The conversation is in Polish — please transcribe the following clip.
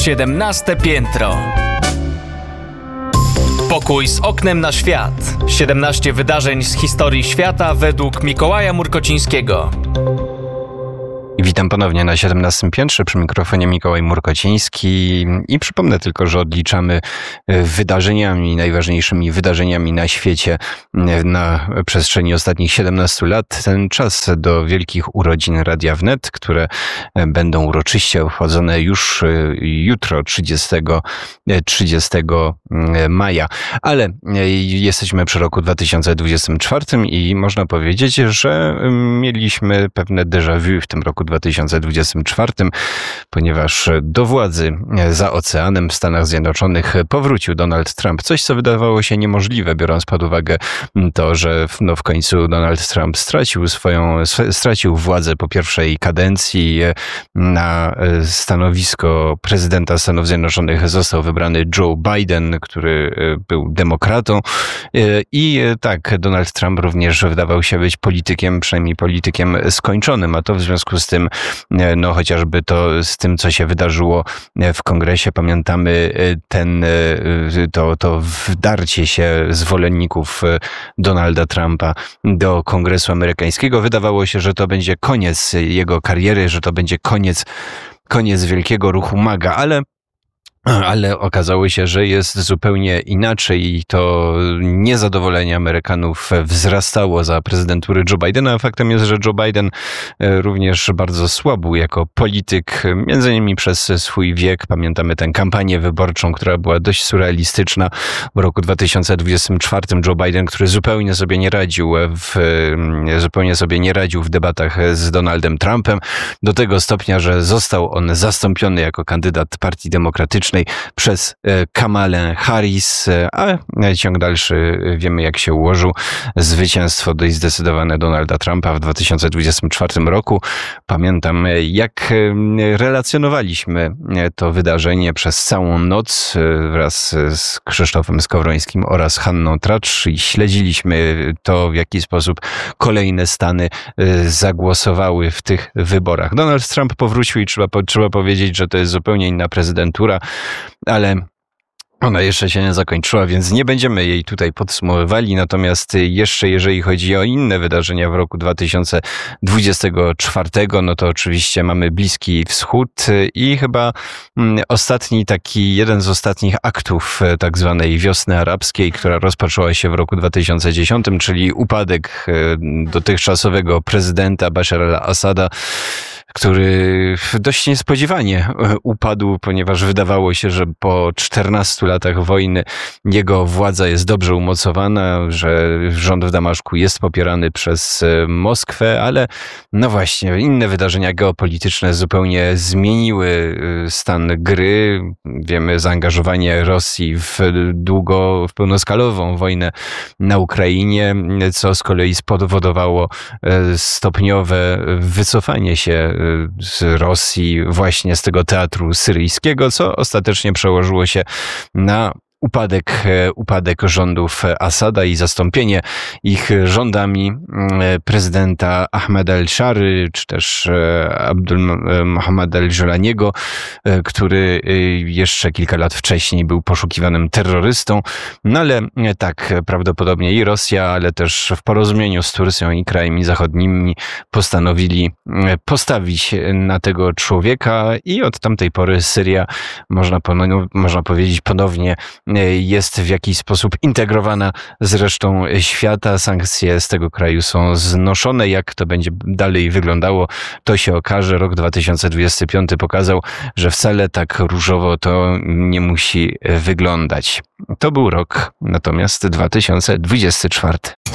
17 piętro. Pokój z oknem na świat. 17 wydarzeń z historii świata według Mikołaja Murkocińskiego. Witam ponownie na 17 piętrze, przy mikrofonie Mikołaj Murkociński i przypomnę tylko, że odliczamy najważniejszymi wydarzeniami na świecie na przestrzeni ostatnich 17 lat ten czas do wielkich urodzin Radia Wnet, które będą uroczyście obchodzone już jutro, 30 maja. Ale jesteśmy przy roku 2024 i można powiedzieć, że mieliśmy pewne déjà vu w tym roku 2024, ponieważ do władzy za oceanem w Stanach Zjednoczonych powrócił Donald Trump. Coś, co wydawało się niemożliwe, biorąc pod uwagę to, że w końcu Donald Trump stracił władzę po pierwszej kadencji. Na stanowisko prezydenta Stanów Zjednoczonych został wybrany Joe Biden, który był demokratą. I tak, Donald Trump również wydawał się być politykiem, przynajmniej politykiem skończonym, a to w związku z tym, chociażby to z tym, co się wydarzyło w Kongresie, pamiętamy to wdarcie się zwolenników Donalda Trumpa do Kongresu amerykańskiego. Wydawało się, że to będzie koniec jego kariery, że to będzie koniec wielkiego ruchu MAGA, ale okazało się, że jest zupełnie inaczej i to niezadowolenie Amerykanów wzrastało za prezydentury Joe Bidena. Faktem jest, że Joe Biden również bardzo słabł jako polityk, między innymi przez swój wiek. Pamiętamy tę kampanię wyborczą, która była dość surrealistyczna w roku 2024. Joe Biden, który zupełnie sobie nie radził w debatach z Donaldem Trumpem, do tego stopnia, że został on zastąpiony jako kandydat Partii Demokratycznej przez Kamalę Harris, a ciąg dalszy wiemy, jak się ułożył. Zwycięstwo dość zdecydowane Donalda Trumpa w 2024 roku. Pamiętam, jak relacjonowaliśmy to wydarzenie przez całą noc wraz z Krzysztofem Skowrońskim oraz Hanną Tracz i śledziliśmy to, w jaki sposób kolejne stany zagłosowały w tych wyborach. Donald Trump powrócił i trzeba powiedzieć, że to jest zupełnie inna prezydentura, ale ona jeszcze się nie zakończyła, więc nie będziemy jej tutaj podsumowywali. Natomiast jeszcze jeżeli chodzi o inne wydarzenia w roku 2024, no to oczywiście mamy Bliski Wschód i chyba jeden z ostatnich aktów tak zwanej wiosny arabskiej, która rozpoczęła się w roku 2010, czyli upadek dotychczasowego prezydenta Bashara al-Assada, który dość niespodziewanie upadł, ponieważ wydawało się, że po 14 latach wojny jego władza jest dobrze umocowana, że rząd w Damaszku jest popierany przez Moskwę, ale no właśnie, inne wydarzenia geopolityczne zupełnie zmieniły stan gry. Wiemy, zaangażowanie Rosji w pełnoskalową wojnę na Ukrainie, co z kolei spowodowało stopniowe wycofanie się z Rosji właśnie z tego teatru syryjskiego, co ostatecznie przełożyło się na upadek rządów Asada i zastąpienie ich rządami prezydenta Ahmeda el-Shary, czy też Abdul Mohamed el-Jolaniego, który jeszcze kilka lat wcześniej był poszukiwanym terrorystą. No ale tak, prawdopodobnie i Rosja, ale też w porozumieniu z Turcją i krajami zachodnimi postanowili postawić na tego człowieka i od tamtej pory Syria, można powiedzieć, ponownie jest w jakiś sposób integrowana z resztą świata. Sankcje z tego kraju są znoszone. Jak to będzie dalej wyglądało, to się okaże. Rok 2025 pokazał, że wcale tak różowo to nie musi wyglądać. To był rok natomiast 2024.